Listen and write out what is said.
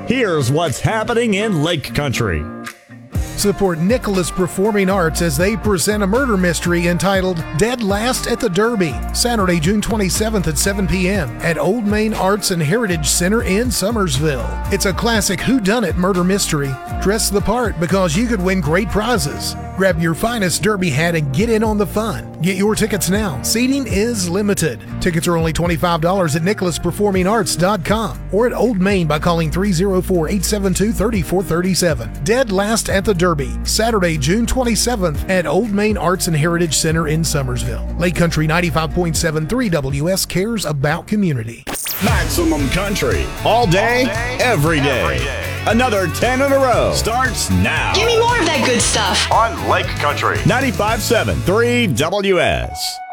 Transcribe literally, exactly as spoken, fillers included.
Here's what's happening in Lake Country. Support Nicholas Performing Arts as they present a murder mystery entitled Dead Last at the Derby, Saturday, June twenty-seventh at seven p.m. at Old Main Arts and Heritage Center in Summersville. It's a classic whodunit murder mystery. Dress the part because you could win great prizes. Grab your finest derby hat and get in on the fun. Get your tickets now. Seating is limited. Tickets are only twenty-five dollars at nicholas performing arts dot com or at Old Main by calling three oh four, eight seven two, three four three seven. Dead Last at the Derby, Saturday, June twenty-seventh at Old Main Arts and Heritage Center in Summersville. Lake Country ninety-five point seven three W S cares about community. Maximum Country. All day, All day every, day. every day. Another ten in a row starts now. Give me more of that good stuff. On Lake Country ninety-five point seven three W S.